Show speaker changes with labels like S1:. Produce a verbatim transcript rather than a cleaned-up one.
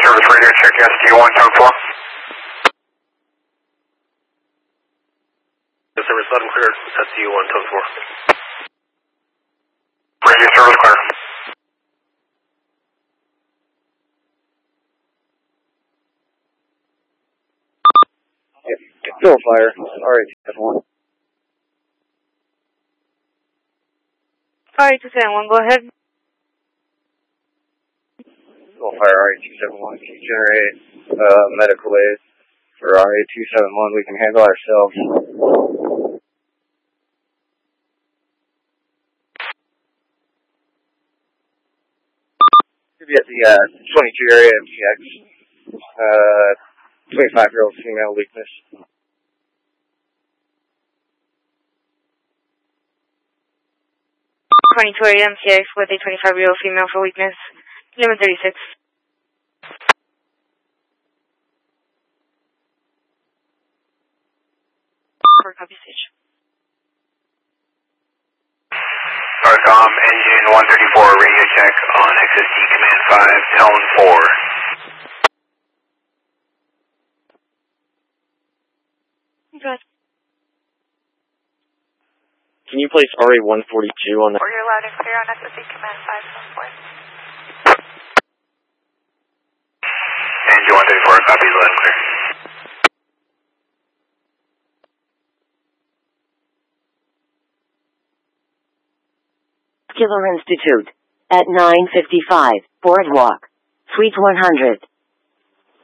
S1: service radio check S T one tone four.
S2: Service loud and clear, S T one tone four.
S1: Radio service clear.
S3: Still fire. Alright, F one.
S4: Alright, two seven one, go ahead.
S3: Still fire, R A two seven one. Can you generate uh, medical aid for R A two seven one? We can handle ourselves. Could be at the uh, twenty-two area M T X. Uh, twenty-five-year-old female weakness.
S4: twenty-two A M T X with a twenty-five-year-old female for weakness. eleven thirty-six. For copy stage.
S1: Starcom engine one thirty-four radio check on X S T command five tone four.
S4: Okay.
S3: Can you place R A one forty-two on that?
S5: Or you're loud and clear on S S C command five tone four.
S1: Engine one thirty-four, copy loud and clear.
S6: Killer Institute at nine fifty-five Boardwalk, Suite one hundred.